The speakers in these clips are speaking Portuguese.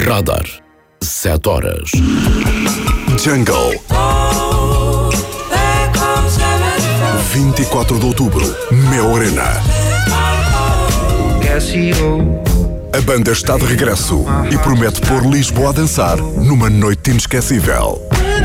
Radar. 7 horas. Jungle. 24 de outubro, Mel Arena. A banda está de regresso e promete pôr Lisboa a dançar numa noite inesquecível.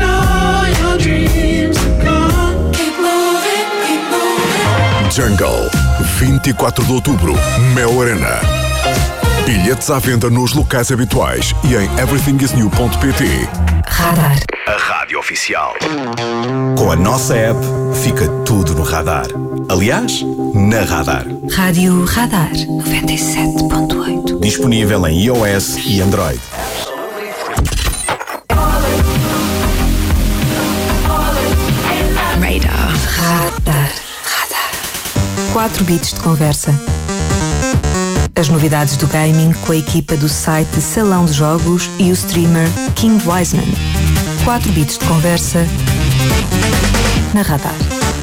Jungle, 24 de outubro, Mel Arena. Bilhetes à venda nos locais habituais e em everythingisnew.pt. Radar. A rádio oficial. Com a nossa app, fica tudo no radar. Aliás, na Radar. Rádio Radar 97.8. Disponível em iOS e Android. Radar. Radar. 4 bits de conversa. As novidades do gaming com a equipa do site Salão de Jogos e o streamer King Wiseman. 4 bits de conversa na Radar.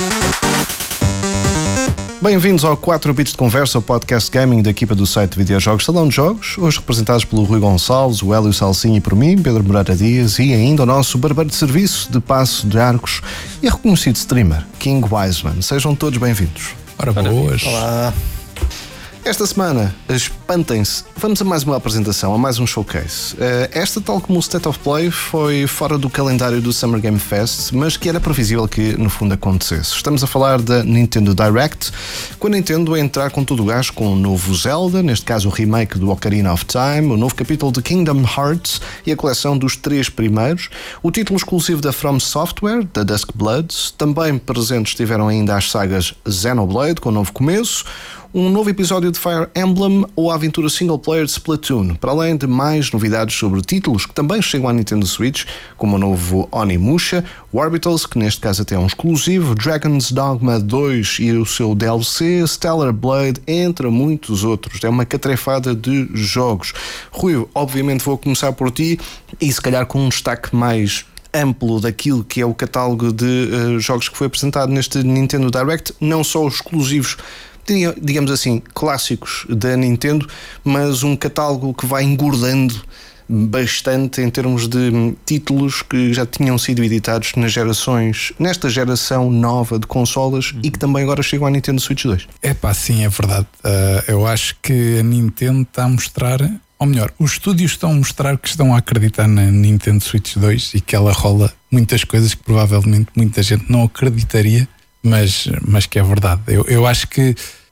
Bem-vindos ao 4 bits de conversa, o podcast gaming da equipa do site de videojogos Salão de Jogos, hoje representados pelo Rui Gonçalves, o Hélio Salsinha e por mim, Pedro Moreira Dias, e ainda o nosso barbeiro de serviço de Paço de Arcos e reconhecido streamer, King Wiseman. Sejam todos bem-vindos. Ora, boas. Olá. Esta semana, espantem-se, vamos a mais uma apresentação, a mais um showcase. Esta, tal como o State of Play, foi fora do calendário do Summer Game Fest, mas que era previsível que, no fundo, acontecesse. Estamos a falar da Nintendo Direct, com a Nintendo a entrar com todo o gás com o novo Zelda, neste caso o remake do Ocarina of Time, o novo capítulo de Kingdom Hearts e a coleção dos 3 primeiros, o título exclusivo da From Software, da Dusk Bloods, também presentes estiveram ainda as sagas Xenoblade, com um novo começo, um novo episódio de Fire Emblem ou a aventura single player de Splatoon, para além de mais novidades sobre títulos que também chegam à Nintendo Switch, como o novo Onimusha, Orbitals, que neste caso até é um exclusivo, Dragon's Dogma 2 e o seu DLC, Stellar Blade, entre muitos outros. É uma catrefada de jogos. Rui, obviamente vou começar por ti e se calhar com um destaque mais amplo daquilo que é o catálogo de jogos que foi apresentado neste Nintendo Direct, não só os exclusivos, digamos assim, clássicos da Nintendo, mas um catálogo que vai engordando bastante em termos de títulos que já tinham sido editados nesta geração nova de consolas e que também agora chegam à Nintendo Switch 2. Sim, é verdade. Eu acho que a Nintendo está a mostrar, ou melhor, os estúdios estão a mostrar que estão a acreditar na Nintendo Switch 2 e que ela rola muitas coisas que provavelmente muita gente não acreditaria, mas que é verdade. Eu acho que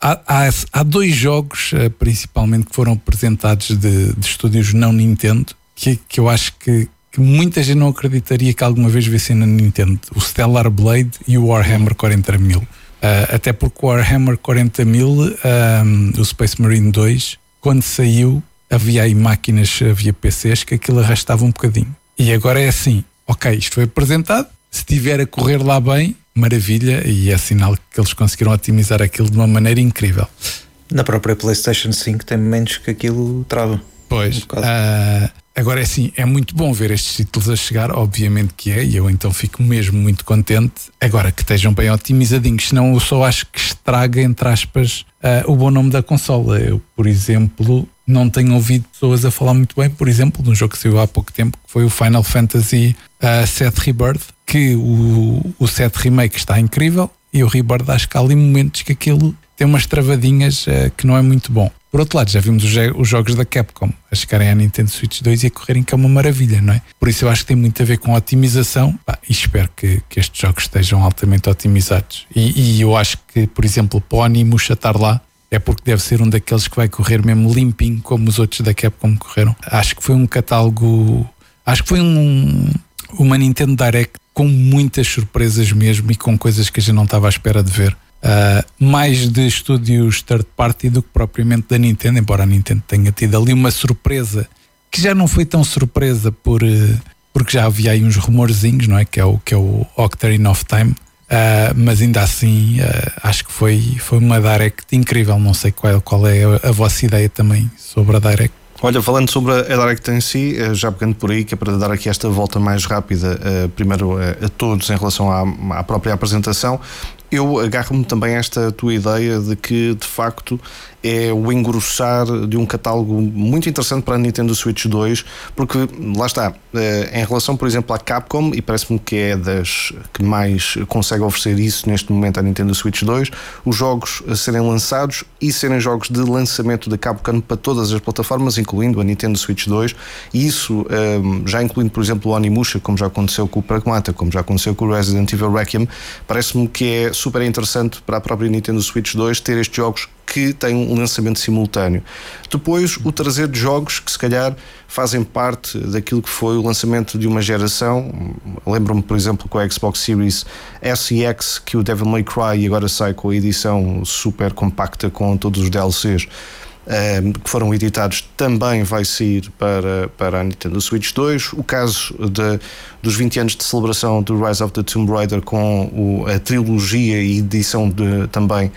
há 2 jogos, principalmente, que foram apresentados de estúdios não Nintendo, que eu acho que muita gente não acreditaria que alguma vez vissem na Nintendo: o Stellar Blade e o Warhammer 40.000. Até porque o Warhammer 40.000, o Space Marine 2, quando saiu, havia aí máquinas, havia PCs que aquilo arrastava um bocadinho. E agora é assim: ok, isto foi apresentado, se estiver a correr lá bem, maravilha, e é sinal que eles conseguiram otimizar aquilo de uma maneira incrível. Na própria PlayStation 5 tem momentos que aquilo trava. Pois, agora é assim, é muito bom ver estes títulos a chegar, obviamente que é, e eu então fico mesmo muito contente. Agora que estejam bem otimizadinhos, senão eu só acho que estraga, entre aspas, o bom nome da consola. Eu, por exemplo, não tenho ouvido pessoas a falar muito bem, por exemplo, de um jogo que saiu há pouco tempo, que foi o Final Fantasy VII Rebirth, que o 7 Remake está incrível, e o Rebirth, acho que há ali momentos que aquilo tem umas travadinhas que não é muito bom. Por outro lado, já vimos os jogos da Capcom a chegarem à Nintendo Switch 2 e a correrem, que é uma maravilha, não é? Por isso eu acho que tem muito a ver com a otimização, e espero que estes jogos estejam altamente otimizados. E eu acho que, por exemplo, para o Onimusha estar lá, é porque deve ser um daqueles que vai correr mesmo limpinho, como os outros da Capcom correram. Acho que foi um catálogo, acho que foi uma Nintendo Direct com muitas surpresas mesmo, e com coisas que a gente não estava à espera de ver. Mais de estúdios third party do que propriamente da Nintendo, embora a Nintendo tenha tido ali uma surpresa que já não foi tão surpresa porque já havia aí uns rumorzinhos, não é? Que é o Ocarina of Time, mas ainda assim acho que foi uma Direct incrível. Não sei qual é a vossa ideia também sobre a Direct. Olha, falando sobre a Direct em si, já pegando por aí, que é para dar aqui esta volta mais rápida, primeiro a todos em relação à própria apresentação, eu agarro-me também a esta tua ideia de que, de facto, é o engrossar de um catálogo muito interessante para a Nintendo Switch 2, porque lá está, em relação, por exemplo, à Capcom, e parece-me que é das que mais consegue oferecer isso neste momento à Nintendo Switch 2, os jogos a serem lançados e serem jogos de lançamento da Capcom para todas as plataformas, incluindo a Nintendo Switch 2, e isso já incluindo, por exemplo, o Onimusha, como já aconteceu com o Pragmata, como já aconteceu com o Resident Evil Requiem. Parece-me que é super interessante para a própria Nintendo Switch 2 ter estes jogos que têm um lançamento simultâneo. Depois, o trazer de jogos que se calhar fazem parte daquilo que foi o lançamento de uma geração. Lembro-me, por exemplo, com a Xbox Series S e X, que o Devil May Cry agora sai com a edição super compacta com todos os DLCs que foram editados, também vai sair para a Nintendo Switch 2. O caso dos 20 anos de celebração do Rise of the Tomb Raider com a trilogia e edição também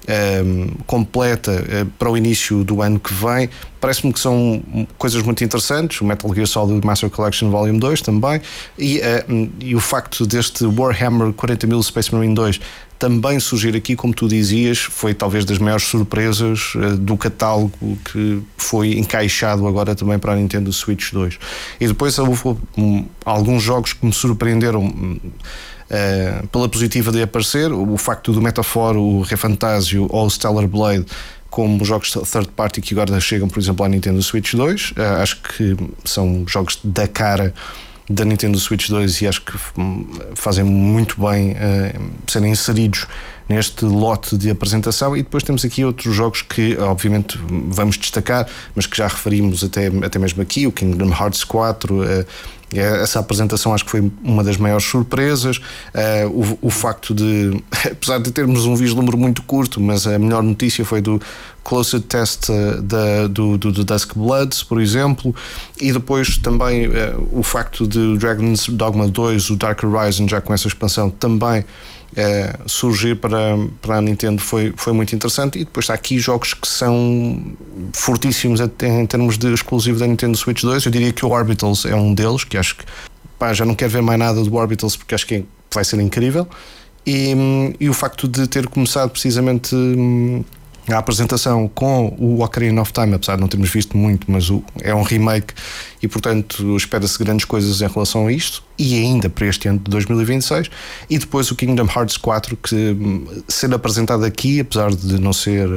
completa para o início do ano que vem, parece-me que são coisas muito interessantes. O Metal Gear Solid Master Collection Volume 2 também, e o facto deste Warhammer 40.000 Space Marine 2 também surgir aqui, como tu dizias, foi talvez das maiores surpresas do catálogo que foi encaixado agora também para a Nintendo Switch 2. E depois houve alguns jogos que me surpreenderam pela positiva de aparecer. O facto do Metaphor, o Refantasio ou o Stellar Blade como jogos third party que agora chegam, por exemplo, à Nintendo Switch 2, acho que são jogos da cara da Nintendo Switch 2 e acho que fazem muito bem serem inseridos neste lote de apresentação. E depois temos aqui outros jogos que obviamente vamos destacar, mas que já referimos até mesmo aqui, o Kingdom Hearts 4. Essa apresentação acho que foi uma das maiores surpresas. O facto de, apesar de termos um vislumbre muito curto, mas a melhor notícia foi do Closer Test do Dusk Bloods, por exemplo, e depois também o facto de Dragon's Dogma 2, o Dark Horizon, já com essa expansão também surgir para a Nintendo foi muito interessante. E depois está aqui jogos que são fortíssimos em termos de exclusivo da Nintendo Switch 2. Eu diria que o Orbitals é um deles, que acho que já não quero ver mais nada do Orbitals porque acho que vai ser incrível. E o facto de ter começado precisamente a apresentação com o Ocarina of Time, apesar de não termos visto muito, mas é um remake e portanto espera-se grandes coisas em relação a isto, e ainda para este ano de 2026. E depois o Kingdom Hearts 4, que ser apresentado aqui, apesar de não ser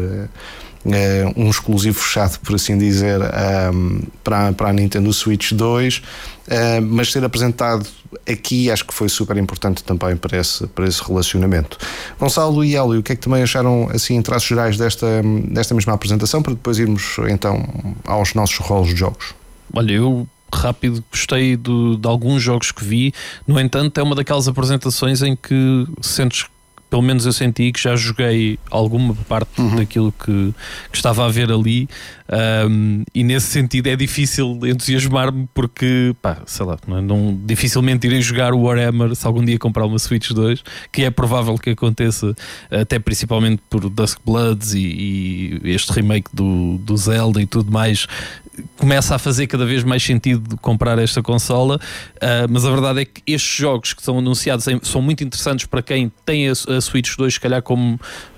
um exclusivo fechado, por assim dizer, para a Nintendo Switch 2, mas ser apresentado aqui acho que foi super importante também para esse relacionamento. Gonçalo e Hélio, o que é que também acharam assim em traços gerais desta mesma apresentação, para depois irmos então aos nossos rolos de jogos? Olha, eu rápido gostei de alguns jogos que vi. No entanto, é uma daquelas apresentações em que sentes, pelo menos eu senti, que já joguei alguma parte daquilo que estava a ver ali, e nesse sentido é difícil entusiasmar-me porque, sei lá, dificilmente irei jogar o Warhammer se algum dia comprar uma Switch 2, que é provável que aconteça, até principalmente por Dusk Bloods e este remake do Zelda e tudo mais. Começa a fazer cada vez mais sentido comprar esta consola, mas a verdade é que estes jogos que são anunciados são muito interessantes para quem tem a Switch 2, se calhar como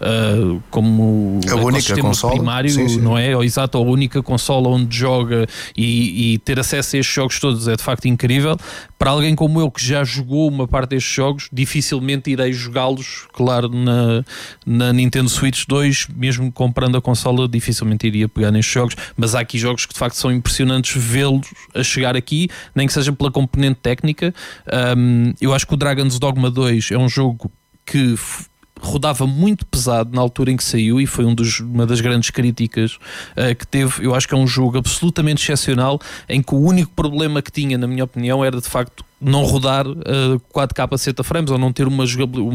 a única consola primário, sim. Não é? Ou exato, a única consola onde joga, e ter acesso a estes jogos todos é de facto incrível. Para alguém como eu, que já jogou uma parte destes jogos, dificilmente irei jogá-los, claro, na Nintendo Switch 2, mesmo comprando a consola, dificilmente iria pegar nestes jogos, mas há aqui jogos que de facto são impressionantes vê-los a chegar aqui, nem que seja pela componente técnica. Eu acho que o Dragon's Dogma 2 é um jogo que rodava muito pesado na altura em que saiu e foi uma das grandes críticas que teve. Eu acho que é um jogo absolutamente excepcional, em que o único problema que tinha, na minha opinião, era de facto não rodar 4K 60 frames, ou não ter uma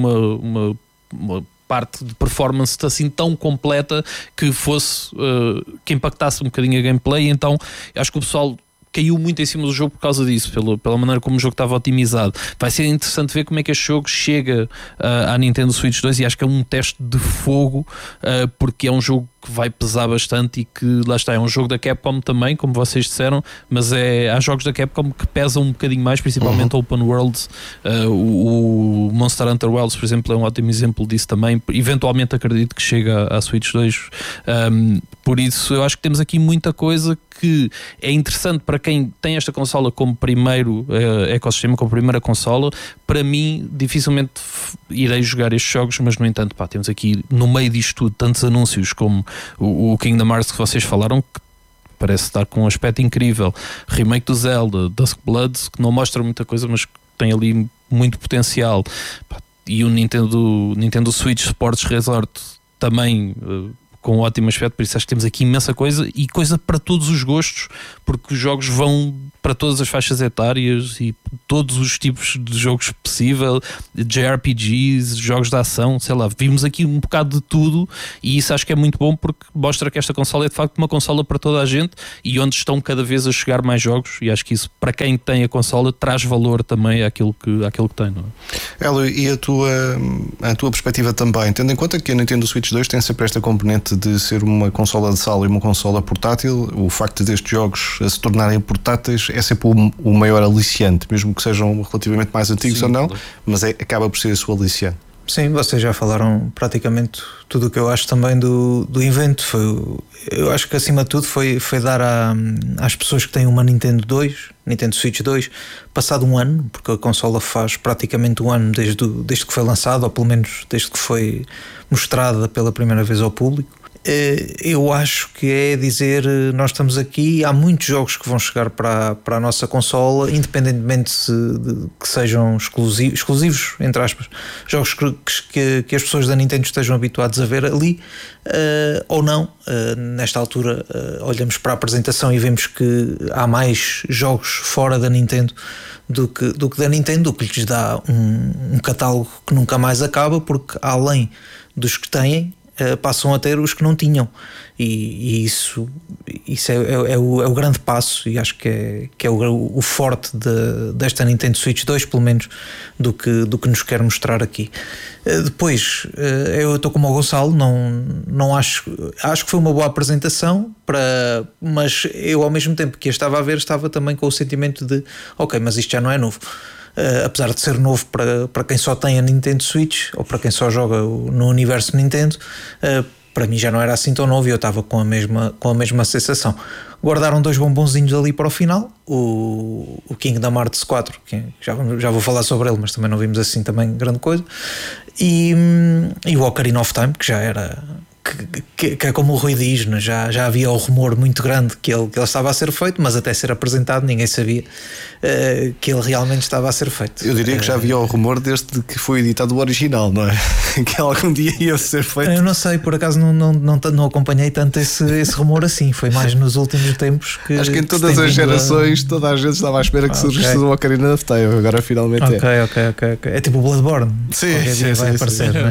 parte de performance assim tão completa que fosse que impactasse um bocadinho a gameplay. Então acho que o pessoal caiu muito em cima do jogo por causa disso, pela maneira como o jogo estava otimizado. Vai ser interessante ver como é que este jogo chega à Nintendo Switch 2, e acho que é um teste de fogo, porque é um jogo que vai pesar bastante e que, lá está, é um jogo da Capcom também, como vocês disseram, mas há jogos da Capcom que pesam um bocadinho mais, principalmente Open Worlds. O Monster Hunter Wilds, por exemplo, é um ótimo exemplo disso também. Eventualmente acredito que chega à Switch 2. Por isso eu acho que temos aqui muita coisa que é interessante para quem tem esta consola como primeiro ecossistema, como primeira consola. Para mim, dificilmente irei jogar estes jogos, mas no entanto, temos aqui no meio disto tudo tantos anúncios como o Kingdom Hearts que vocês falaram, que parece estar com um aspecto incrível, remake do Zelda, Dusk Blood, que não mostra muita coisa, mas que tem ali muito potencial, e o Nintendo Switch Sports Resort também com um ótimo aspecto. Por isso acho que temos aqui imensa coisa, e coisa para todos os gostos, porque os jogos vão para todas as faixas etárias e todos os tipos de jogos possível, JRPGs, jogos de ação, sei lá, vimos aqui um bocado de tudo, e isso acho que é muito bom, porque mostra que esta consola é de facto uma consola para toda a gente, e onde estão cada vez a chegar mais jogos, e acho que isso, para quem tem a consola, traz valor também àquilo que tem, não é? Hélio, e a tua perspectiva também, tendo em conta que a Nintendo Switch 2 tem sempre esta componente de ser uma consola de sala e uma consola portátil, o facto destes jogos se tornarem portáteis é sempre o maior aliciante, mesmo que sejam relativamente mais antigos. Sim, ou não, claro. Mas acaba por ser a sua aliciante. Sim, vocês já falaram praticamente tudo o que eu acho também do evento. Eu acho que acima de tudo foi dar às pessoas que têm uma Nintendo Switch 2, passado um ano, porque a consola faz praticamente um ano desde que foi lançada, ou pelo menos desde que foi mostrada pela primeira vez ao público. Eu acho que é dizer, nós estamos aqui, há muitos jogos que vão chegar para a nossa consola, independentemente de que sejam exclusivos, entre aspas, jogos que as pessoas da Nintendo estejam habituados a ver ali, ou não. Nesta altura olhamos para a apresentação e vemos que há mais jogos fora da Nintendo do que da Nintendo, o que lhes dá um catálogo que nunca mais acaba, porque além dos que têm, passam a ter os que não tinham, e isso é o grande passo, e acho que é o forte desta Nintendo Switch 2, pelo menos do que nos quer mostrar aqui. Depois, eu estou como o Gonçalo, não acho que foi uma boa apresentação, mas eu, ao mesmo tempo que a estava a ver, estava também com o sentimento de ok, mas isto já não é novo. Apesar de ser novo para quem só tem a Nintendo Switch, ou para quem só joga no universo Nintendo, para mim já não era assim tão novo, e eu estava com a mesma sensação. Guardaram dois bombonzinhos ali para o final, o Kingdom Hearts 4, que já vou falar sobre ele, mas também não vimos assim também grande coisa, e o Ocarina of Time, que já era... Que é como o Rui diz, né? já havia o rumor muito grande que ele estava a ser feito, mas até ser apresentado ninguém sabia que ele realmente estava a ser feito. Eu diria que já havia o rumor desde que foi editado o original, não é? Que algum dia ia ser feito. Eu não sei, por acaso não acompanhei tanto esse rumor assim, foi mais nos últimos tempos que... Acho que em todas as gerações toda a gente estava à espera que surgisse o Ocarina of Time, agora finalmente Ok. É tipo o Bloodborne. Sim, vai aparecer, não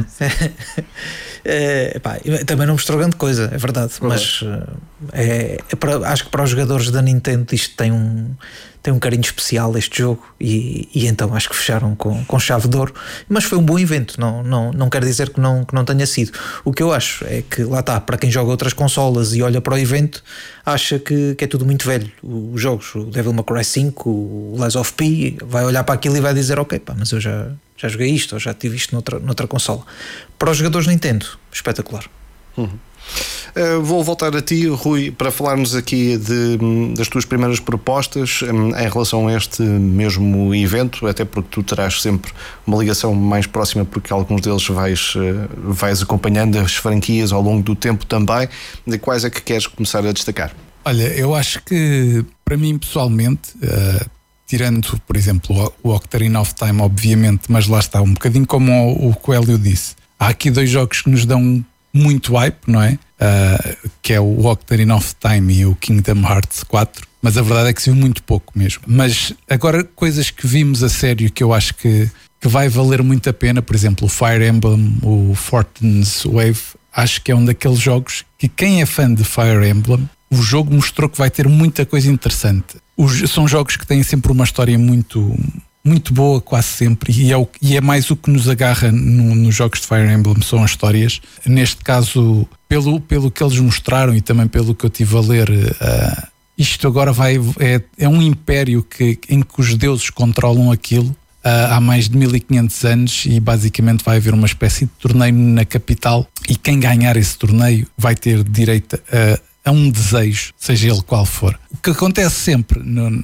é? Também não mostrou grande coisa, é verdade, mas acho que para os jogadores da Nintendo isto tem um carinho especial, este jogo, e então acho que fecharam com chave de ouro. Mas foi um bom evento, não quer dizer que não tenha sido. O que eu acho é que, lá está, para quem joga outras consolas e olha para o evento, acha que é tudo muito velho. Os jogos, o Devil May Cry 5, o Lies of P, vai olhar para aquilo e vai dizer ok, mas eu já joguei isto, ou já tive isto noutra consola. Para os jogadores Nintendo, espetacular. Vou voltar a ti, Rui, para falarmos aqui das tuas primeiras propostas em relação a este mesmo evento, até porque tu terás sempre uma ligação mais próxima, porque alguns deles vais acompanhando as franquias ao longo do tempo também. De quais é que queres começar a destacar? Olha, eu acho que para mim pessoalmente, tirando, por exemplo, o Ocarina of Time, obviamente, mas lá está, um bocadinho como o Coelho disse, há aqui dois jogos que nos dão muito hype, não é? Que é o Ocarina of Time e o Kingdom Hearts 4, mas a verdade é que se viu muito pouco mesmo. Mas agora, coisas que vimos a sério que eu acho que vai valer muito a pena, por exemplo, o Fire Emblem, o Fortune's Wave, acho que é um daqueles jogos que quem é fã de Fire Emblem o jogo mostrou que vai ter muita coisa interessante. São jogos que têm sempre uma história muito boa, quase sempre, e é mais o que nos agarra nos jogos de Fire Emblem, são as histórias. Neste caso, pelo que eles mostraram e também pelo que eu tive a ler, isto agora é um império em que os deuses controlam aquilo há mais de 1500 anos, e basicamente vai haver uma espécie de torneio na capital, e quem ganhar esse torneio vai ter direito a um desejo, seja ele qual for. O que acontece sempre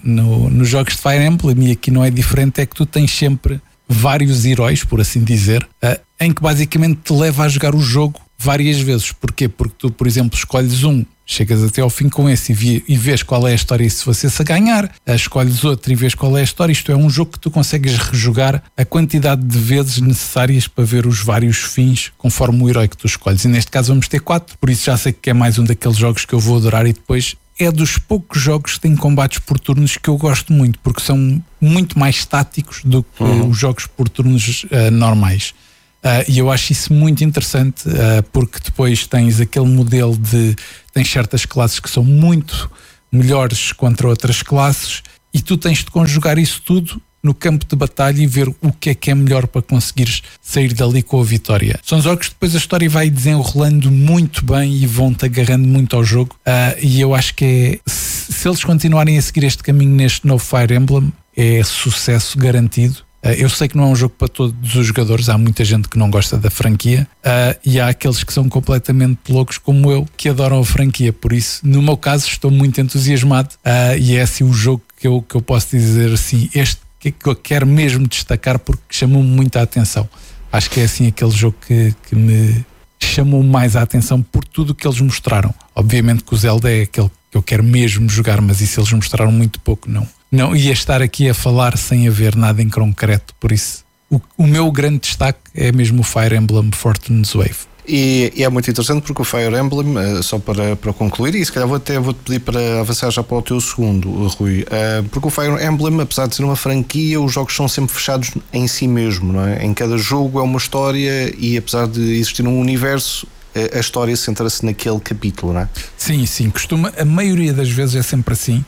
nos jogos de Fire Emblem, e aqui não é diferente, é que tu tens sempre vários heróis, por assim dizer, em que basicamente te leva a jogar o jogo várias vezes. Porquê? Porque tu, por exemplo, escolhes chegas até ao fim com esse e vês qual é a história, e se você a ganhar, escolhes outro e vês qual é a história. Isto é um jogo que tu consegues rejogar a quantidade de vezes necessárias para ver os vários fins conforme o herói que tu escolhes, e neste caso vamos ter 4, por isso já sei que é mais um daqueles jogos que eu vou adorar. E depois é dos poucos jogos que têm combates por turnos que eu gosto muito, porque são muito mais táticos do que os jogos por turnos normais. E eu acho isso muito interessante, porque depois tens aquele modelo tens certas classes que são muito melhores contra outras classes, e tu tens de conjugar isso tudo no campo de batalha e ver o que é melhor para conseguires sair dali com a vitória. São jogos que depois a história vai desenrolando muito bem e vão-te agarrando muito ao jogo, e eu acho que se eles continuarem a seguir este caminho neste novo Fire Emblem, é sucesso garantido. Eu sei que não é um jogo para todos os jogadores, há muita gente que não gosta da franquia, e há aqueles que são completamente loucos como eu, que adoram a franquia. Por isso, no meu caso, estou muito entusiasmado, e é assim o jogo que eu posso dizer assim, este que eu quero mesmo destacar, porque chamou-me muito a atenção. Acho que é assim aquele jogo que me chamou mais a atenção por tudo o que eles mostraram. Obviamente que o Zelda é aquele que eu quero mesmo jogar, mas isso eles mostraram muito pouco, não ia estar aqui a falar sem haver nada em concreto. Por isso, o meu grande destaque é mesmo o Fire Emblem Fortune's Wave. E é muito interessante porque o Fire Emblem, só para concluir, e se calhar vou-te pedir para avançar já para o teu segundo, Rui, porque o Fire Emblem, apesar de ser uma franquia, os jogos são sempre fechados em si mesmo, não é? Em cada jogo é uma história, e apesar de existir um universo, a história centra-se naquele capítulo, não é? Sim, a maioria das vezes é sempre assim.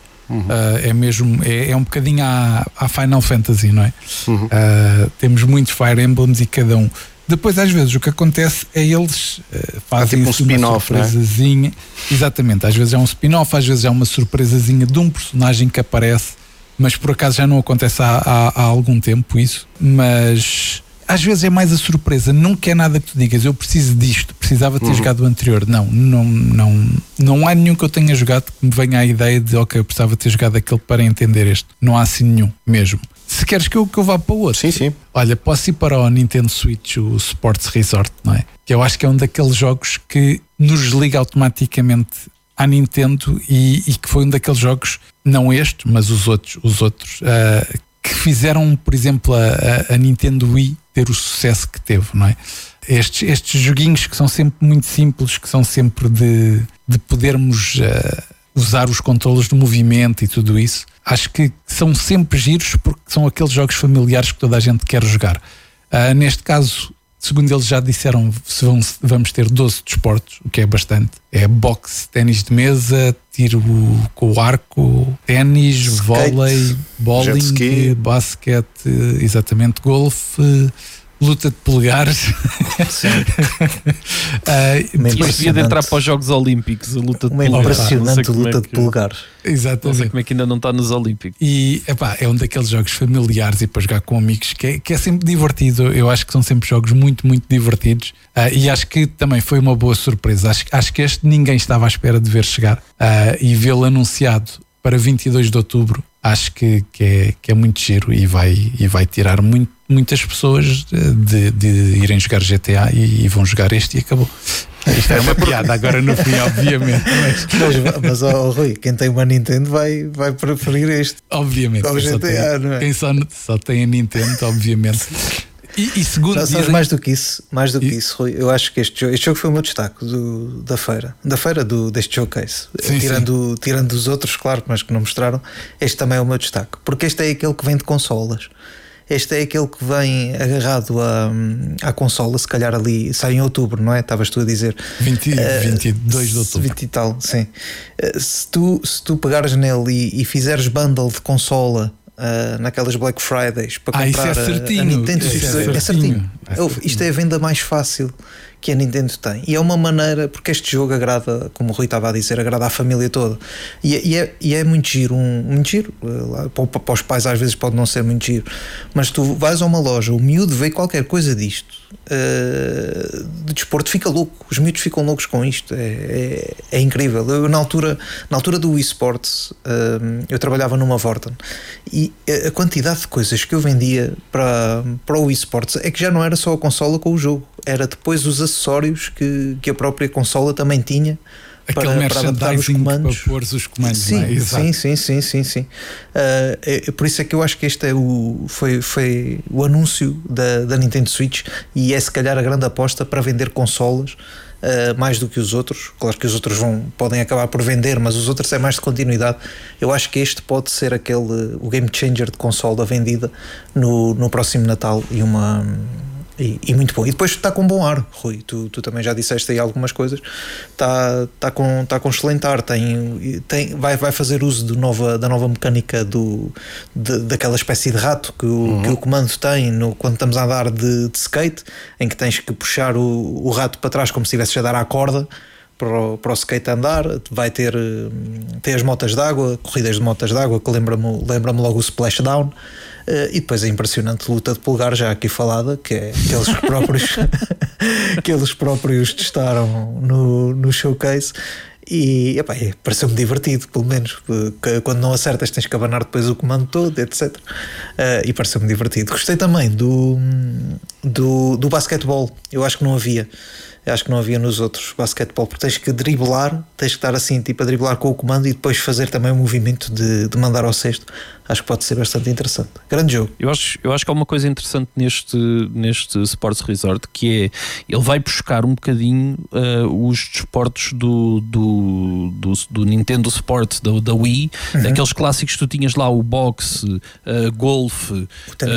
É mesmo, é um bocadinho à Final Fantasy, não é? Temos muitos Fire Emblems e cada um. Depois, às vezes, o que acontece é eles fazem tipo um spin-off, uma surpresazinha. Exatamente, às vezes é um spin-off, às vezes é uma surpresazinha de um personagem que aparece, mas por acaso já não acontece há algum tempo isso. Mas às vezes é mais a surpresa, nunca é nada que tu digas, eu preciso disto, precisava ter jogado o anterior. Não há nenhum que eu tenha jogado que me venha a ideia de ok, eu precisava ter jogado aquele para entender este. Não há assim nenhum mesmo. Se queres que eu vá para o outro, sim. Olha, posso ir para o Nintendo Switch, o Sports Resort, não é? Que eu acho que é um daqueles jogos que nos liga automaticamente à Nintendo, e que foi um daqueles jogos, não este, mas os outros que fizeram, por exemplo, a Nintendo Wii ter o sucesso que teve, não é? Estes joguinhos que são sempre muito simples, que são sempre de podermos usar os controles de movimento e tudo isso, acho que são sempre giros, porque são aqueles jogos familiares que toda a gente quer jogar. Neste caso, segundo eles já disseram, vamos ter 12 desportos, o que é bastante. É boxe, ténis de mesa, tiro com o arco, ténis, vôlei, bowling, basquete, exatamente, golfe, luta de polegares. Depois devia de entrar para os Jogos Olímpicos, a luta de polegares. Impressionante luta de polegares. Exatamente. Não sei como é que ainda não está nos Olímpicos. E é um daqueles jogos familiares, e para jogar com amigos que é sempre divertido. Eu acho que são sempre jogos muito, muito divertidos, e acho que também foi uma boa surpresa. Acho que este ninguém estava à espera de ver chegar, e vê-lo anunciado para 22 de outubro. Acho que é muito giro, e vai tirar muitas pessoas de irem jogar GTA e vão jogar este, e acabou. Isto é uma piada agora no fim, obviamente. Mas Rui, quem tem uma Nintendo vai preferir este. Obviamente. Ao GTA, não é? Quem só tem a Nintendo, obviamente. E segundo dizem... mais do que isso, Rui, eu acho que este jogo foi o meu destaque da feira deste showcase. Tirando os outros, claro, mas que não mostraram, este também é o meu destaque, porque este é aquele que vem de consolas. Este é aquele que vem agarrado à consola, se calhar ali, sai em outubro, não é? Estavas tu a dizer 22 de outubro. 20 e tal, sim. Se tu pegares nele e fizeres bundle de consola naquelas Black Fridays para comprar isso é certinho, a Nintendo isso Switch, é certinho. Isto é a venda mais fácil que a Nintendo tem, e é uma maneira, porque este jogo agrada, como o Rui estava a dizer, agrada à família toda, e é muito giro, muito giro. Para os pais às vezes pode não ser muito giro, mas tu vais a uma loja, o miúdo vê qualquer coisa disto de desporto, fica louco, os miúdos ficam loucos com isto, é incrível. Eu na altura do Wii Sports, eu trabalhava numa Vorten, e a quantidade de coisas que eu vendia para o Wii Sports é que já não era só a consola com o jogo, era depois os acessórios que a própria consola também tinha. Aquele merchandising para pôr os comandos. Sim, não é? Exato. sim. Por isso é que eu acho que este foi o anúncio da Nintendo Switch, e é se calhar a grande aposta para vender consolas, mais do que os outros. Claro que os outros podem acabar por vender, mas os outros é mais de continuidade. Eu acho que este pode ser o game changer de consola vendida no próximo Natal, e muito bom. E depois está com bom ar, Rui. Tu também já disseste aí algumas coisas. Está com excelente ar. Vai fazer uso da nova mecânica daquela espécie de rato que o comando tem quando estamos a andar de skate, em que tens que puxar o rato para trás como se estivesse a dar à corda para o skate andar. Vai ter as motas d'água, corridas de motas d'água, que lembra-me logo o Splashdown. E depois a impressionante luta de polegar, já aqui falada, que é que eles próprios testaram no showcase. E pareceu-me divertido, pelo menos, porque quando não acertas tens que abanar depois o comando todo, etc. E pareceu-me divertido. Gostei também do basquetebol. Eu acho que não havia nos outros basquetebol, porque tens que driblar, tens que estar assim, tipo a driblar com o comando, e depois fazer também o movimento de mandar ao cesto. Acho que pode ser bastante interessante. Grande jogo. Eu acho que há uma coisa interessante neste Sports Resort, que é, ele vai buscar um bocadinho os desportos do Nintendo Sport, da Wii, aqueles clássicos que tu tinhas lá, o boxe, golfe,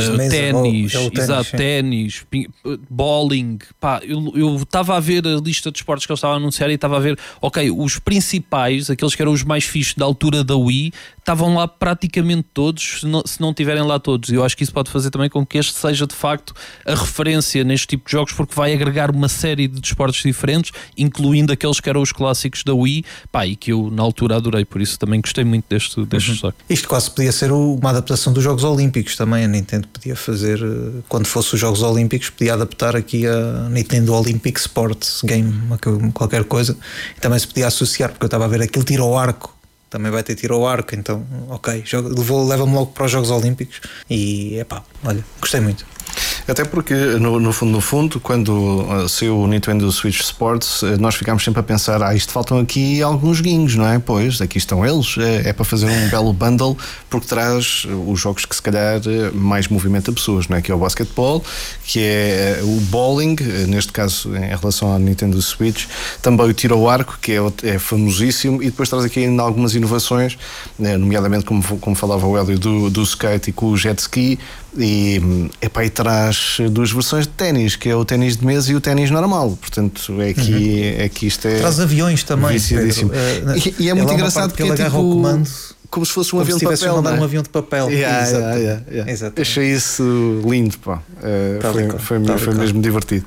ténis, bowling. Pá, eu estava a ver a lista de esportes que eles estavam a anunciar, e estava a ver, ok, os principais, aqueles que eram os mais fixos da altura da Wii, estavam lá praticamente todos, se não tiverem lá todos. E eu acho que isso pode fazer também com que este seja de facto a referência neste tipo de jogos, porque vai agregar uma série de desportos diferentes, incluindo aqueles que eram os clássicos da Wii, e que eu na altura adorei. Por isso também gostei muito deste jogo. Isto quase podia ser uma adaptação dos Jogos Olímpicos também. A Nintendo podia fazer, quando fosse os Jogos Olímpicos, podia adaptar aqui a Nintendo Olympic Sports Game, qualquer coisa, e também se podia associar, porque eu estava a ver aquilo tiro ao arco. Também vai ter tiro ao arco, então ok, leva-me logo para os Jogos Olímpicos. E olha, gostei muito. Até porque, no fundo, quando saiu o Nintendo Switch Sports, nós ficámos sempre a pensar, isto faltam aqui alguns guinhos, não é? Pois, aqui estão eles, é para fazer um belo bundle, porque traz os jogos que se calhar mais movimenta pessoas, não é? Que é o basquetebol, que é o bowling, neste caso em relação à Nintendo Switch, também o tiro ao arco, que é famosíssimo, e depois traz aqui ainda algumas inovações, nomeadamente como falava o Hélio, do skate e com o jet ski, e traz duas versões de ténis, que é o ténis de mesa e o ténis normal. Portanto, é que isto é... Traz aviões também, Pedro. E é muito engraçado porque ele agarra o comando como se fosse um avião de papel, um avião de papel. Achei isso lindo, pá. Foi mesmo divertido.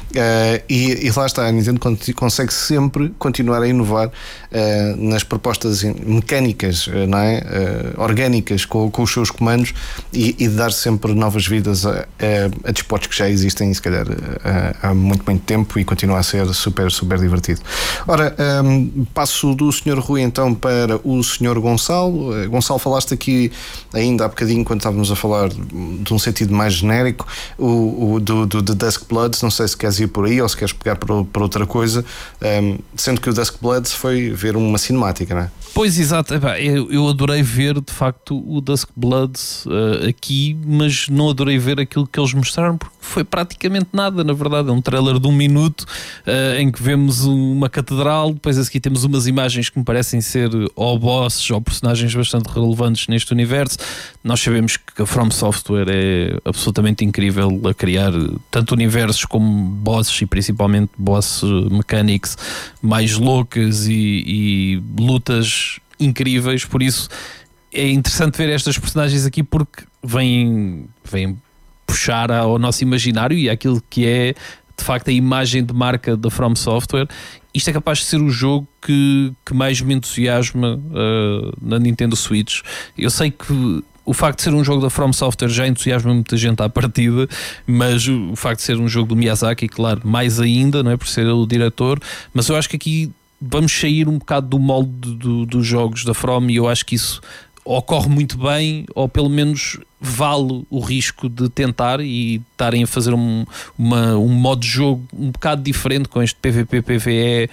E lá está, a Nintendo consegue sempre continuar a inovar nas propostas mecânicas, não é? Orgânicas com os seus comandos, e dar sempre novas vidas a desportos que já existem, se calhar há muito tempo, e continua a ser super, super divertido. Ora, passo do Sr. Rui então para o Sr. Gonçalo. Gonçalo, falaste aqui ainda há bocadinho, quando estávamos a falar de um sentido mais genérico, do Dusk Blood. Não sei se queres ir por aí ou se queres pegar para outra coisa, sendo que o Dusk Blood foi ver uma cinemática, não é? Pois, exato. Eu adorei ver de facto o Dusk Blood aqui, mas não adorei ver aquilo que eles mostraram, porque foi praticamente nada, na verdade. É um trailer de 1 minuto em que vemos uma catedral, depois a seguir temos umas imagens que me parecem ser ou bosses ou personagens personagens bastante relevantes neste universo. Nós sabemos que a From Software é absolutamente incrível a criar tanto universos como bosses e principalmente boss mechanics mais loucas e lutas incríveis, por isso é interessante ver estas personagens aqui porque vêm puxar ao nosso imaginário e àquilo que é de facto a imagem de marca da From Software. Isto é capaz de ser o jogo que mais me entusiasma na Nintendo Switch. Eu sei que o facto de ser um jogo da From Software já entusiasma muita gente à partida, mas o facto de ser um jogo do Miyazaki, claro, mais ainda, não é, por ser ele o diretor, mas eu acho que aqui vamos sair um bocado do molde dos jogos da From e eu acho que isso ocorre muito bem, ou pelo menos vale o risco de tentar e estarem a fazer um modo de jogo um bocado diferente com este PVP-PVE.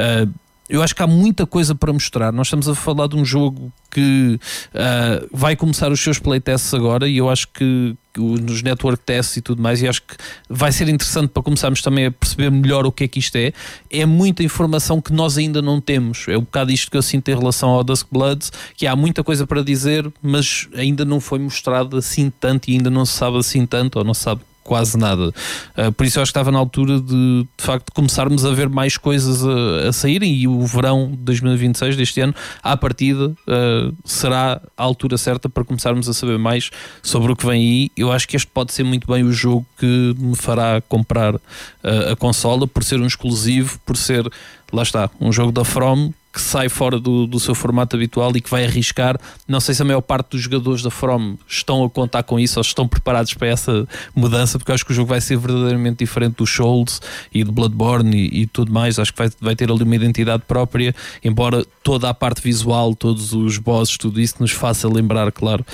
Eu acho que há muita coisa para mostrar. Nós estamos a falar de um jogo que vai começar os seus playtests agora e eu acho que nos network tests e tudo mais, e acho que vai ser interessante para começarmos também a perceber melhor o que é que isto é. É muita informação que nós ainda não temos. É um bocado isto que eu sinto em relação ao Dusk Bloods, que há muita coisa para dizer, mas ainda não foi mostrado assim tanto e ainda não se sabe assim tanto, ou não se sabe quase nada. Por isso eu acho que estava na altura de facto começarmos a ver mais coisas a saírem, e o verão de 2026 deste ano à partida será a altura certa para começarmos a saber mais sobre o que vem aí. Eu acho que este pode ser muito bem o jogo que me fará comprar a consola, por ser um exclusivo, por ser, lá está, um jogo da From que sai fora do seu formato habitual e que vai arriscar. Não sei se a maior parte dos jogadores da From estão a contar com isso ou estão preparados para essa mudança, porque eu acho que o jogo vai ser verdadeiramente diferente do Souls e do Bloodborne e tudo mais. Acho que vai ter ali uma identidade própria, embora toda a parte visual, todos os bosses, tudo isso nos faça lembrar, claro,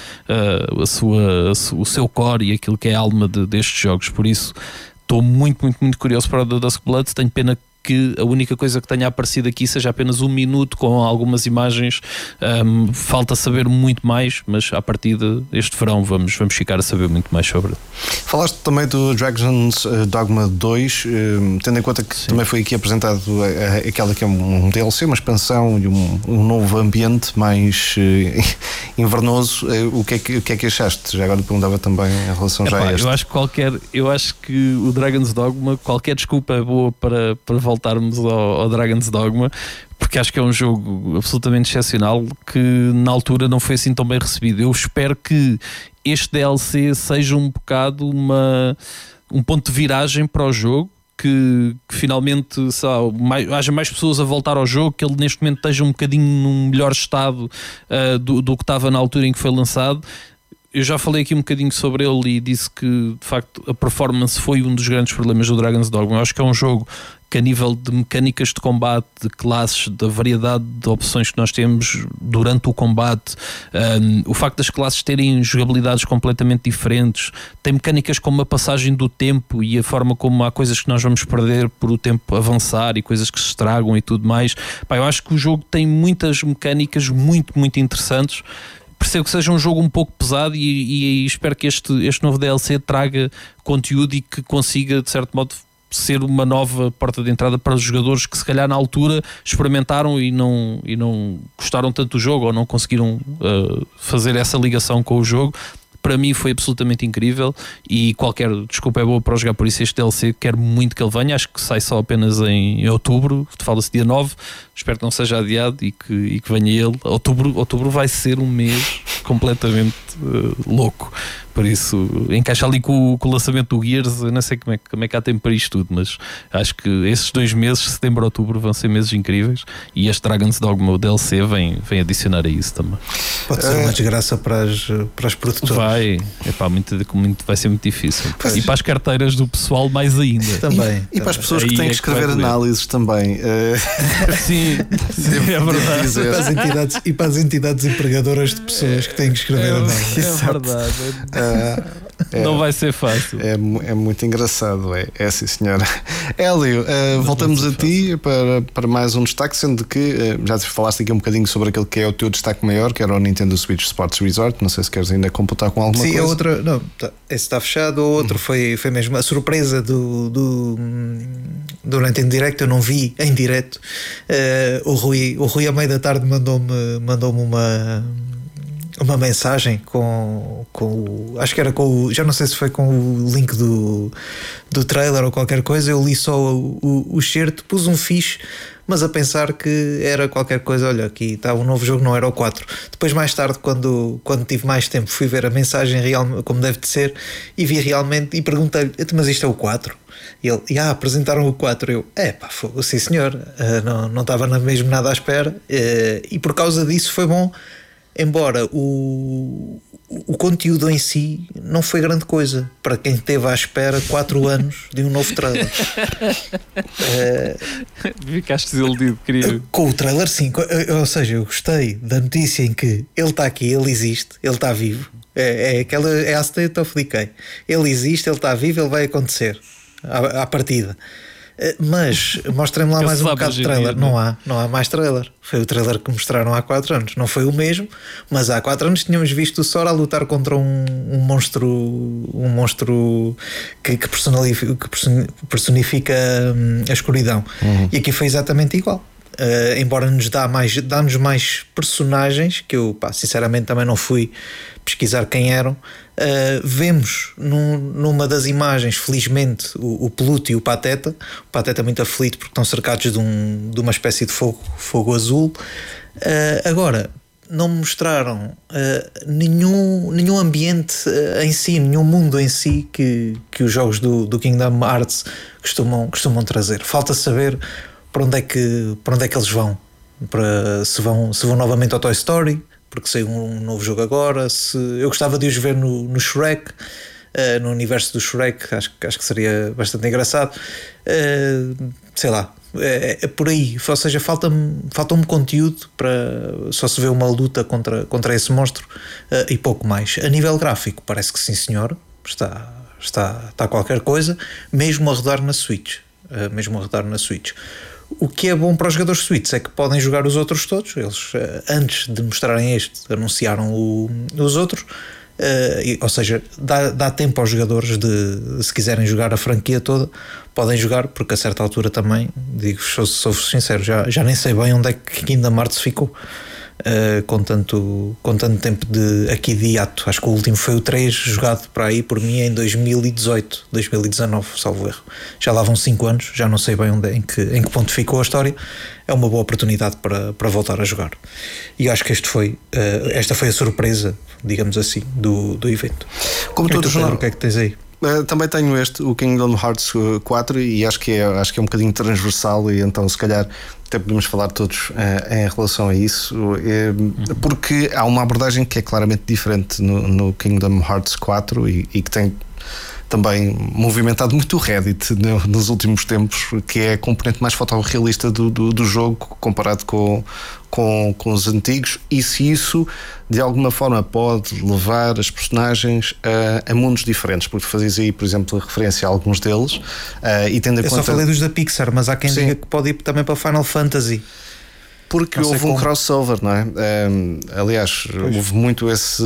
o seu core e aquilo que é a alma destes jogos. Por isso estou muito, muito, muito curioso para o The Dusk Bloods. Tenho pena que a única coisa que tenha aparecido aqui seja apenas 1 minuto com algumas imagens. Falta saber muito mais, mas à partida este verão vamos ficar a saber muito mais sobre. Falaste também do Dragon's Dogma 2, tendo em conta que também foi aqui apresentado aquela que é um DLC, uma expansão e um novo ambiente mais invernoso. O que é que achaste? Já agora perguntava também em relação já a este. Eu acho que o Dragon's Dogma, qualquer desculpa é boa para voltarmos ao Dragon's Dogma, porque acho que é um jogo absolutamente excepcional que na altura não foi assim tão bem recebido. Eu espero que este DLC seja um bocado um ponto de viragem para o jogo, que finalmente haja mais pessoas a voltar ao jogo, que ele neste momento esteja um bocadinho num melhor estado do que estava na altura em que foi lançado. Eu já falei aqui um bocadinho sobre ele e disse que de facto a performance foi um dos grandes problemas do Dragon's Dogma. Eu acho que é um jogo que, a nível de mecânicas de combate, de classes, da variedade de opções que nós temos durante o combate, o facto das classes terem jogabilidades completamente diferentes, tem mecânicas como a passagem do tempo e a forma como há coisas que nós vamos perder por o tempo avançar e coisas que se estragam e tudo mais. Eu acho que o jogo tem muitas mecânicas muito, muito interessantes. Percebo que seja um jogo um pouco pesado e espero que este novo DLC traga conteúdo e que consiga, de certo modo, ser uma nova porta de entrada para os jogadores que se calhar na altura experimentaram e não gostaram tanto do jogo ou não conseguiram fazer essa ligação com o jogo. Para mim foi absolutamente incrível e qualquer desculpa é boa para jogar, por isso este DLC quero muito que ele venha. Acho que sai só apenas em outubro, fala-se dia 9, espero que não seja adiado e que venha ele. Outubro vai ser um mês completamente louco, por isso encaixa ali com o lançamento do Gears. Eu não sei como é que há tempo para isto tudo, mas acho que esses 2 meses, setembro e outubro, vão ser meses incríveis e este Dragon's Dogma, o DLC, vem adicionar a isso também. Pode ser uma desgraça para as produtoras. Vai ser muito difícil. E para as carteiras do pessoal mais ainda. Também. E para as pessoas que têm que escrever análises também. Sim, é verdade. E para as entidades empregadoras de pessoas que têm que escrever análises. É verdade. Não vai ser fácil. É muito engraçado, é sim, senhora. Hélio, voltamos a ti para mais um destaque, sendo que já falaste aqui um bocadinho sobre aquele que é o teu destaque maior, que era o Nintendo Switch Sports Resort. Não sei se queres ainda computar com alguma coisa. Sim, a outra, não, esse está fechado. O outro foi mesmo a surpresa do durante em direto, eu não vi em direto. O Rui à meia da tarde mandou-me uma mensagem com acho que era já não sei se foi com o link do trailer ou qualquer coisa. Eu li só o certo, pus um fixe, mas a pensar que era qualquer coisa. Olha, aqui está um novo jogo, não era o 4. Depois, mais tarde, quando tive mais tempo, fui ver a mensagem real, como deve de ser, e vi realmente, e perguntei-lhe: mas isto é o 4? E ele: apresentaram o 4. Eu: fogo, sim senhor, não estava mesmo nada à espera, e por causa disso foi bom. Embora o conteúdo em si não foi grande coisa para quem esteve à espera 4 anos de um novo trailer. Ficaste desiludido, querido. Com o trailer, sim. Ou seja, eu gostei da notícia em que ele está aqui, ele existe, ele está vivo. É a State of Decay. Ele existe, ele está vivo, ele vai acontecer à partida. Mas mostrem-me lá mais um bocado de trailer. Não há mais trailer. Foi o trailer que mostraram há 4 anos. Não foi o mesmo, mas há 4 anos tínhamos visto o Sora a lutar contra um monstro que personifica a escuridão. E aqui foi exatamente igual. Embora dá-nos mais personagens, que eu sinceramente também não fui pesquisar quem eram. Vemos numa das imagens, felizmente, o Pluto e o Pateta muito aflito porque estão cercados de uma espécie de fogo azul. Agora, não mostraram nenhum ambiente em si, nenhum mundo em si que os jogos do Kingdom Hearts costumam trazer. Falta saber para onde é que eles vão, se vão novamente ao Toy Story, porque saiu um novo jogo agora. Eu gostava de os ver no Shrek, no universo do Shrek. Acho que seria bastante engraçado. Sei lá, é por aí. Ou seja, falta-me conteúdo para só se ver uma luta contra esse monstro, e pouco mais. A nível gráfico parece que sim senhor, está qualquer coisa, mesmo a rodar na Switch. O que é bom para os jogadores Switch é que podem jogar os outros todos. Eles, antes de mostrarem este, anunciaram os outros. Ou seja, dá tempo aos jogadores de, se quiserem jogar a franquia toda, podem jogar, porque a certa altura também, digo-vos, sou-vos sincero, já nem sei bem onde é que Kingdom Hearts ficou. Com tanto tempo de hiato. Acho que o último foi o 3, jogado para aí por mim em 2019, salvo erro. Já lá vão 5 anos, já não sei bem em que ponto ficou a história. É uma boa oportunidade para voltar a jogar. E acho que esta foi a surpresa, digamos assim, do evento. Como todos o que é que tens aí? Também tenho o Kingdom Hearts 4, e acho que é um bocadinho transversal, e então se calhar até podemos falar todos em relação a isso, porque há uma abordagem que é claramente diferente no Kingdom Hearts 4 e que tem também movimentado muito o Reddit nos últimos tempos, que é a componente mais fotorrealista do jogo comparado com os antigos, e se isso de alguma forma pode levar as personagens a mundos diferentes, porque fazias aí, por exemplo, referência a alguns deles, e tendo em conta... Eu só falei dos da Pixar, mas há quem diga que pode ir também para Final Fantasy. Porque houve um crossover, não é? Aliás, houve muito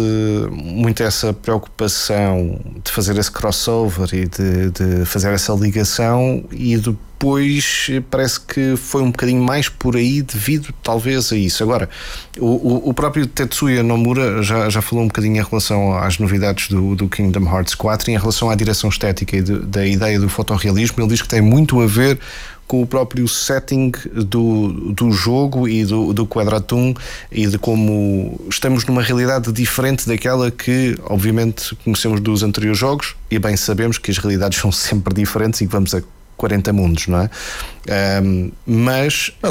essa preocupação de fazer esse crossover e de fazer essa ligação, e depois parece que foi um bocadinho mais por aí devido talvez a isso. Agora, o próprio Tetsuya Nomura já falou um bocadinho em relação às novidades do Kingdom Hearts 4 e em relação à direção estética e da ideia do fotorrealismo. Ele diz que tem muito a ver com o próprio setting do jogo e do Quadratum, e de como estamos numa realidade diferente daquela que obviamente conhecemos dos anteriores jogos, e bem sabemos que as realidades são sempre diferentes e que vamos a 40 mundos, não é? Mas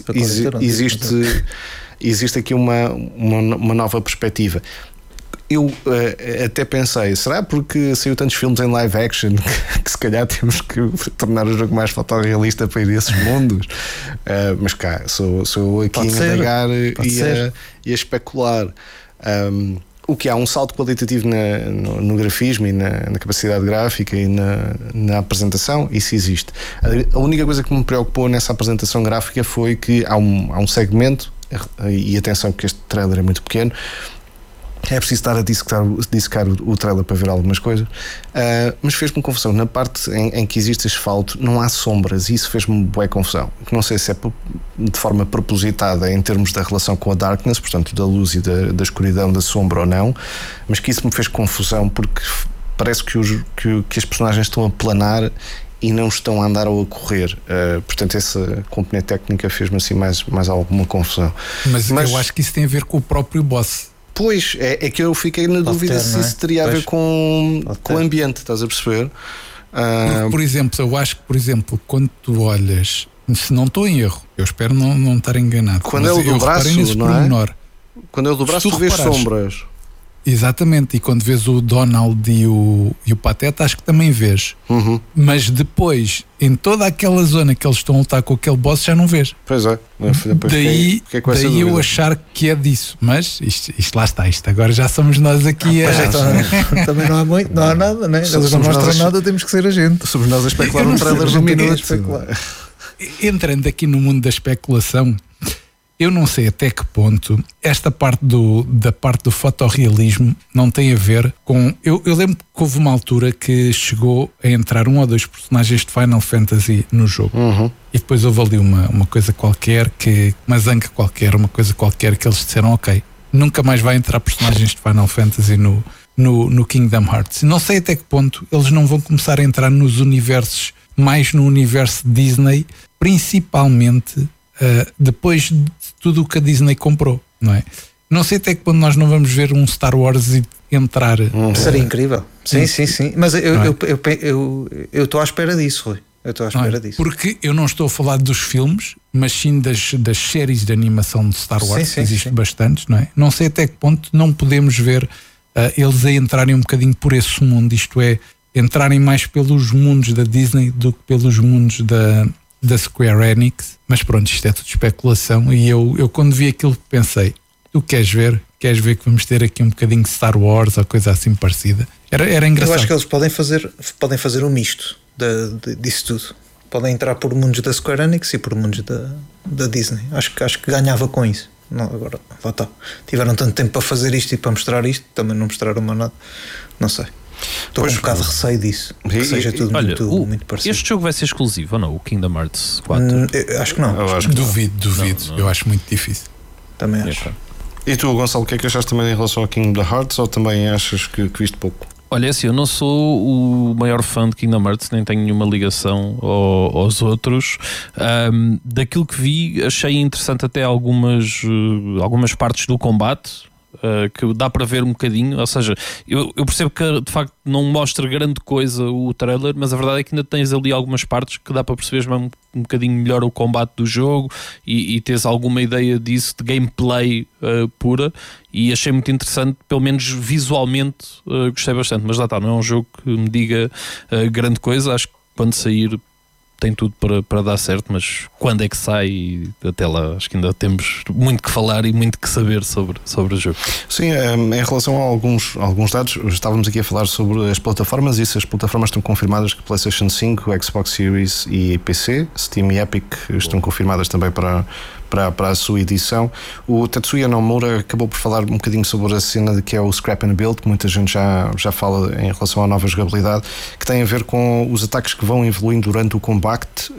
existe aqui uma nova perspectiva. Eu até pensei, será porque saiu tantos filmes em live action que se calhar temos que tornar o jogo mais fotorrealista para ir a esses mundos? Mas cá, sou aqui a indagar e a especular. O que há um salto qualitativo no grafismo e na capacidade gráfica e na apresentação, isso existe. A única coisa que me preocupou nessa apresentação gráfica foi que há um segmento, e atenção que este trailer é muito pequeno, É preciso estar a dissecar o trailer para ver algumas coisas, mas fez-me confusão. Na parte em que existe asfalto, não há sombras, e isso fez-me bué confusão. Não sei se é de forma propositada em termos da relação com a darkness, portanto, da luz e da escuridão, da sombra ou não, mas que isso me fez confusão porque parece que as personagens estão a planar e não estão a andar ou a correr. Portanto, essa componente técnica fez-me assim mais alguma confusão. Mas eu acho que isso tem a ver com o próprio boss. Pois, é que eu fiquei na dúvida se isso teria a ver com o ambiente, estás a perceber? Porque, por exemplo, eu acho que, quando tu olhas, se não estou em erro, eu espero não estar enganado. Quando é o do braço, não é? Quando é o do braço, tu vês sombras. Exatamente, e quando vês o Donald e o Pateta, acho que também vês. Mas depois, em toda aquela zona que eles estão a lutar com aquele boss, já não vês. Pois é. Daí eu achar que é disso. Mas isto lá está, agora já somos nós aqui também não há muito, não há nada, né? Eles não mostram nada, temos que ser a gente. Somos nós a especular um trailer de um minuto. Entrando aqui no mundo da especulação, eu não sei até que ponto esta parte da parte do fotorrealismo não tem a ver com... Eu lembro que houve uma altura que chegou a entrar 1 ou 2 personagens de Final Fantasy no jogo. E depois houve ali uma coisa qualquer, uma zanga qualquer, uma coisa qualquer que eles disseram, ok, nunca mais vai entrar personagens de Final Fantasy no Kingdom Hearts. Não sei até que ponto eles não vão começar a entrar nos universos, mais no universo Disney, principalmente... depois de tudo o que a Disney comprou, não é? Não sei até que ponto nós não vamos ver um Star Wars e entrar. Seria incrível. Sim. Mas eu estou à espera disso, Rui. Eu estou à espera disso. Porque eu não estou a falar dos filmes, mas sim das séries de animação de Star Wars, que existem bastantes, não é? Não sei até que ponto não podemos ver eles a entrarem um bocadinho por esse mundo, isto é, entrarem mais pelos mundos da Disney do que pelos mundos da Square Enix, mas pronto, isto é tudo especulação. E eu quando vi aquilo pensei, tu queres ver que vamos ter aqui um bocadinho de Star Wars ou coisa assim parecida? Era engraçado. Eu acho que eles podem fazer um misto disso tudo. Podem entrar por mundos da Square Enix e por mundos da Disney. Acho que ganhava com isso. Não, agora, lá está. Tiveram tanto tempo para fazer isto e para mostrar isto, também não mostraram mais nada. Não sei. Estou com um bocado de receio disso, que seja tudo muito parecido. Este jogo vai ser exclusivo ou não? O Kingdom Hearts 4? Acho que não. Duvido. Não. Eu acho muito difícil. Também acho. E tu, Gonçalo, o que é que achaste também em relação ao Kingdom Hearts, ou também achas que viste pouco? Olha, assim, eu não sou o maior fã de Kingdom Hearts, nem tenho nenhuma ligação aos outros. Daquilo que vi, achei interessante até algumas partes do combate. Que dá para ver um bocadinho, ou seja, eu percebo que de facto não mostra grande coisa o trailer, mas a verdade é que ainda tens ali algumas partes que dá para perceber um bocadinho melhor o combate do jogo e tens alguma ideia disso, de gameplay pura, e achei muito interessante, pelo menos visualmente gostei bastante, mas lá está, não é um jogo que me diga grande coisa. Acho que quando sair tem tudo para dar certo, mas quando é que sai? E até lá acho que ainda temos muito que falar e muito que saber sobre o jogo. Sim, em relação a alguns dados, estávamos aqui a falar sobre as plataformas, e se as plataformas estão confirmadas que PlayStation 5, Xbox Series e PC, Steam e Epic estão confirmadas também para a sua edição. O Tetsuya Nomura acabou por falar um bocadinho sobre a cena de que é o Scrap and Build, que muita gente já fala em relação à nova jogabilidade, que tem a ver com os ataques que vão evoluindo durante o combate,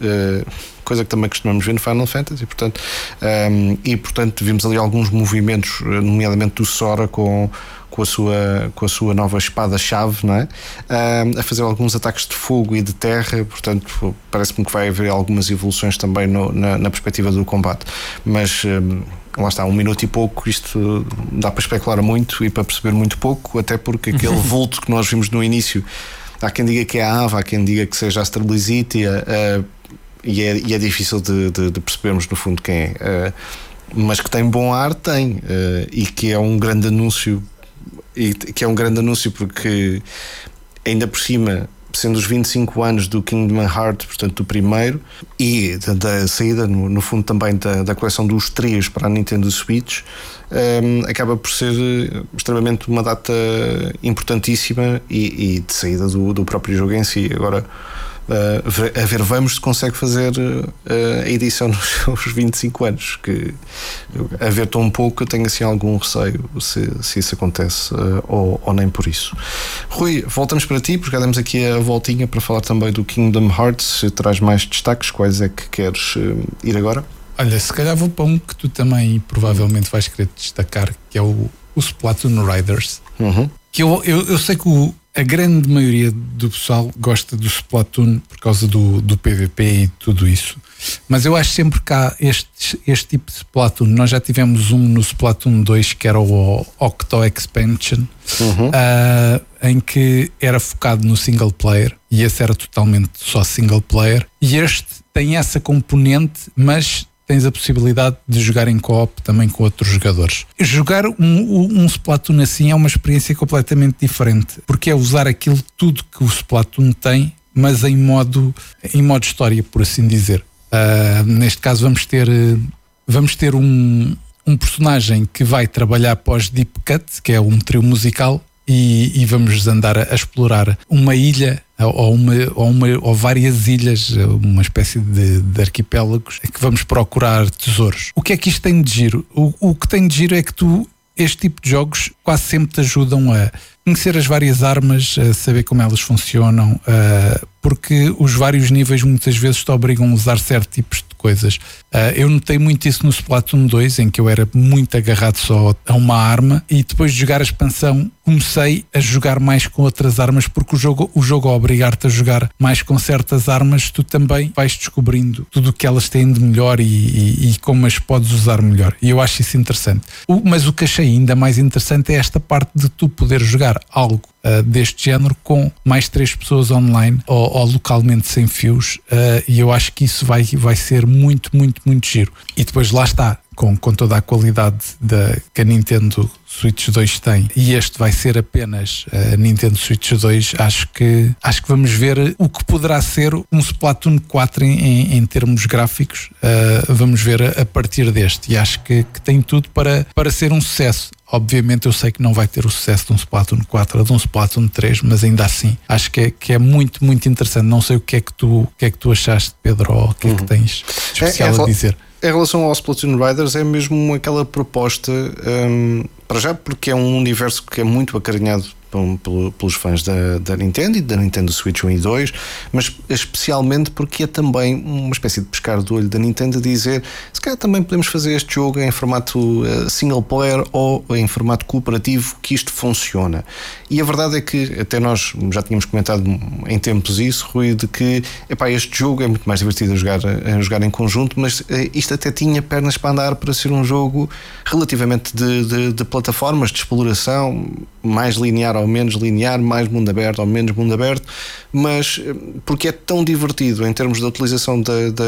coisa que também costumamos ver no Final Fantasy, portanto, vimos ali alguns movimentos, nomeadamente do Sora com a sua nova espada-chave, não é? A fazer alguns ataques de fogo e de terra, portanto parece-me que vai haver algumas evoluções também na perspectiva do combate, mas lá está, 1 minuto e pouco, isto dá para especular muito e para perceber muito pouco, até porque aquele vulto que nós vimos no início, há quem diga que é a Ava, há quem diga que seja a Strelitzia, e é difícil de percebermos no fundo quem é, mas que tem bom ar, tem, e que é um grande anúncio, porque ainda por cima, sendo os 25 anos do Kingdom Hearts, portanto do primeiro, e da saída no fundo também da coleção dos 3 para a Nintendo Switch, acaba por ser extremamente uma data importantíssima e de saída do próprio jogo em si. Agora A ver, vamos se consegue fazer a edição nos seus 25 anos. Que a ver tão pouco, eu tenho assim algum receio se isso acontece ou nem por isso. Rui, voltamos para ti, porque já demos aqui a voltinha para falar também do Kingdom Hearts. Traz mais destaques, quais é que queres ir agora? Olha, se calhar vou para um que tu também provavelmente vais querer destacar, que é o Splatoon Riders. Que eu sei que a grande maioria do pessoal gosta do Splatoon por causa do PVP e tudo isso, mas eu acho sempre que há este tipo de Splatoon. Nós já tivemos um no Splatoon 2 que era o Octo Expansion, em que era focado no single player, e esse era totalmente só single player, e este tem essa componente, mas tens a possibilidade de jogar em co-op também com outros jogadores. Jogar um Splatoon assim é uma experiência completamente diferente, porque é usar aquilo tudo que o Splatoon tem, mas em modo história, por assim dizer. Neste caso vamos ter um personagem que vai trabalhar pós Deep Cut, que é um trio musical, e vamos andar a explorar uma ilha ou várias ilhas, uma espécie de arquipélagos, que vamos procurar tesouros. O que é que isto tem de giro? O que tem de giro é que este tipo de jogos quase sempre te ajudam a conhecer as várias armas, a saber como elas funcionam, porque os vários níveis muitas vezes te obrigam a usar certos tipos de coisas. Eu notei muito isso no Splatoon 2, em que eu era muito agarrado só a uma arma, e depois de jogar a expansão comecei a jogar mais com outras armas, porque o jogo ao obrigar-te a jogar mais com certas armas, tu também vais descobrindo tudo o que elas têm de melhor e como as podes usar melhor, e eu acho isso interessante. Mas o que achei ainda mais interessante é esta parte de tu poder jogar algo deste género com mais 3 pessoas online ou localmente sem fios, e eu acho que isso vai ser muito, muito, muito giro. E depois lá está, com toda a qualidade que a Nintendo Switch 2 tem, e este vai ser apenas a Nintendo Switch 2, acho que vamos ver o que poderá ser um Splatoon 4 em termos gráficos. Vamos ver a partir deste, e acho que tem tudo para ser um sucesso. Obviamente eu sei que não vai ter o sucesso de um Splatoon 4 ou de um Splatoon 3, mas ainda assim acho que é muito, muito interessante. Não sei o que é que tu achaste, Pedro, ou o que é que tens de especial a dizer. Em relação ao Splatoon Riders, é mesmo aquela proposta, para já, porque é um universo que é muito acarinhado pelos fãs da Nintendo e da Nintendo Switch 1 e 2, mas especialmente porque é também uma espécie de pescar do olho da Nintendo, a dizer, se calhar também podemos fazer este jogo em formato single player ou em formato cooperativo, que isto funciona. E a verdade é que até nós já tínhamos comentado em tempos isso, Rui, de que este jogo é muito mais divertido a jogar em conjunto, mas isto até tinha pernas para andar para ser um jogo relativamente de plataformas, de exploração, mais linear ou menos linear, mais mundo aberto ou menos mundo aberto, mas porque é tão divertido em termos da utilização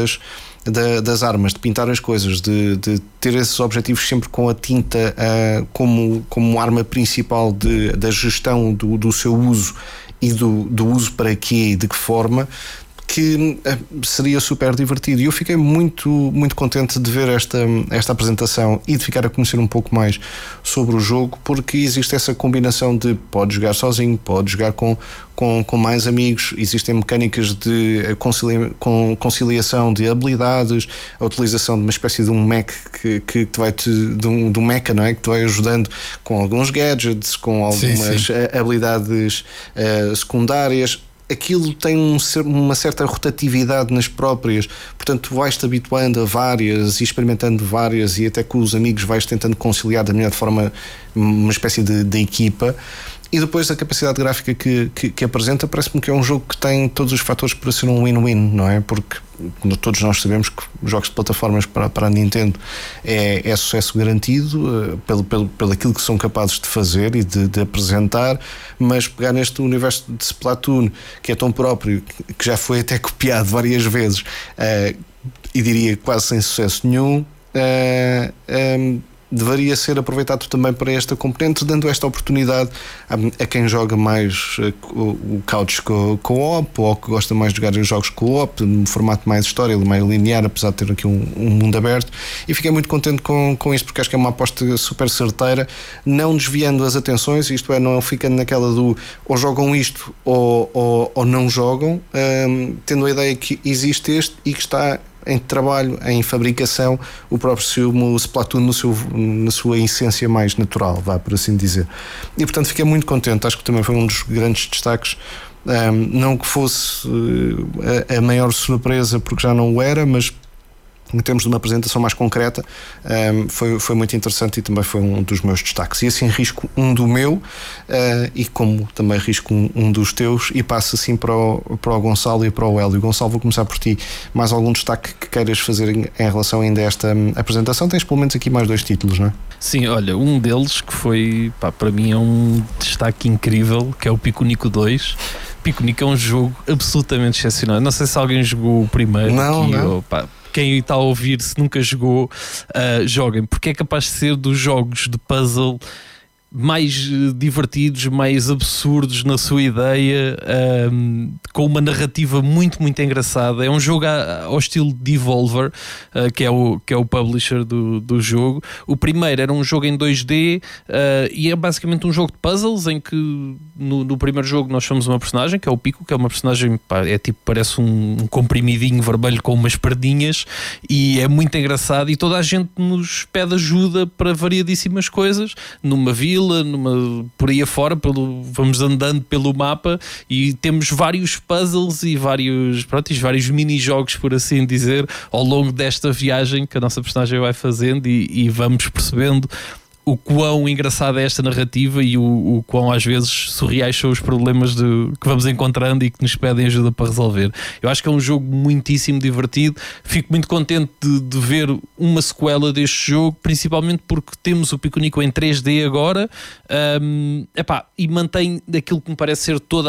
das armas, de pintar as coisas, de ter esses objetivos sempre com a tinta como arma principal da gestão do seu uso e do uso para quê e de que forma, que seria super divertido. E eu fiquei muito, muito contente de ver esta apresentação e de ficar a conhecer um pouco mais sobre o jogo, porque existe essa combinação de pode jogar sozinho, pode jogar com mais amigos, existem mecânicas de conciliação de habilidades, a utilização de uma espécie de um mech que te vai de um mecha, não é? Que te vai ajudando com alguns gadgets, com algumas habilidades secundárias. Aquilo tem uma certa rotatividade nas próprias, portanto vais-te habituando a várias e experimentando várias, e até com os amigos vais tentando conciliar da melhor forma uma espécie de equipa. E depois a capacidade gráfica que apresenta, parece-me que é um jogo que tem todos os fatores para ser um win-win, não é? Porque todos nós sabemos que jogos de plataformas para a Nintendo é sucesso garantido pelo aquilo que são capazes de fazer e de apresentar, mas pegar neste universo de Splatoon, que é tão próprio, que já foi até copiado várias vezes, e diria quase sem sucesso nenhum, deveria ser aproveitado também para esta componente, dando esta oportunidade a quem joga mais o couch co-op, ou que gosta mais de jogar os jogos co-op, num formato mais história, meio linear, apesar de ter aqui um mundo aberto. E fiquei muito contente com isto, porque acho que é uma aposta super certeira, não desviando as atenções, isto é, não ficando naquela do ou jogam isto ou não jogam, tendo a ideia que existe este e que está em trabalho, em fabricação, o próprio Splatoon na sua essência mais natural, vá, por assim dizer. E portanto fiquei muito contente, acho que também foi um dos grandes destaques, não que fosse a maior surpresa, porque já não o era, mas em termos de uma apresentação mais concreta, foi muito interessante e também foi um dos meus destaques. E assim risco um do meu, e como também risco um dos teus, e passo assim para o Gonçalo e para o Hélio. Gonçalo, vou começar por ti. Mais algum destaque que queiras fazer em relação ainda a esta apresentação? Tens pelo menos aqui mais 2 títulos, não é? Sim, olha, um deles que foi, para mim é um destaque incrível, que é o Pico Nico 2. Pico Nico é um jogo absolutamente excepcional. Não sei se alguém jogou o primeiro. Não. Quem está a ouvir, se nunca jogou, joguem, porque é capaz de ser dos jogos de puzzle mais divertidos, mais absurdos na sua ideia, com uma narrativa muito, muito engraçada. É um jogo ao estilo Devolver, que é o publisher do jogo. O primeiro era um jogo em 2D, e é basicamente um jogo de puzzles em que no primeiro jogo nós somos uma personagem, que é o Pico, que é uma personagem, parece um comprimidinho vermelho com umas perdinhas, e é muito engraçado, e toda a gente nos pede ajuda para variadíssimas coisas, numa vila, por aí afora, vamos andando pelo mapa e temos vários puzzles e vários mini-jogos, por assim dizer, ao longo desta viagem que a nossa personagem vai fazendo, e vamos percebendo o quão engraçada é esta narrativa e o quão às vezes surreais são os problemas que vamos encontrando e que nos pedem ajuda para resolver. Eu acho que é um jogo muitíssimo divertido. Fico muito contente de ver uma sequela deste jogo, principalmente porque temos o Pico Nico em 3D agora, e mantém aquilo que me parece ser toda